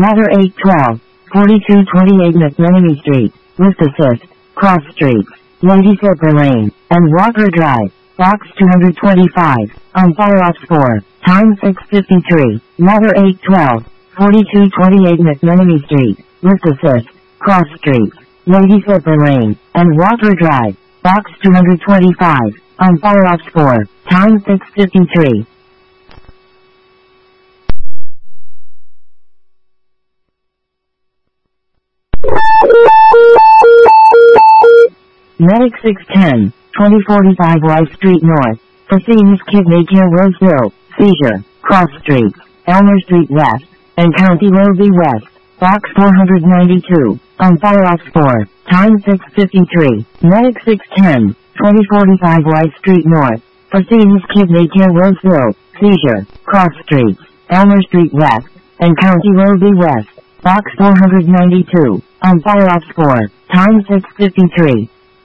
Matter 812, 4228 McMenemy Street, with assist, Cross Street, Lady Silver Lane, and Walker Drive, Box 225, on fire ops 4, time 6:53, Matter 812, 4228 McMenemy Street, with assist, Cross Street, Lady Silver Lane, and Walker Drive, Box 225, on fire ops 4, time 6:53. Medic 610, 2045 Life Street North, for Seams Kidney Care Roseville, seizure, Cross Street, Elmer Street West, and County Road B West, Box 492, on fire ops 4, time 6:53, Medic 610, 2045 Life Street North, for Seams Kidney Care Roseville, seizure, Cross Street, Elmer Street West, and County Road B West, Box 492, on fire ops 4, time 6:53.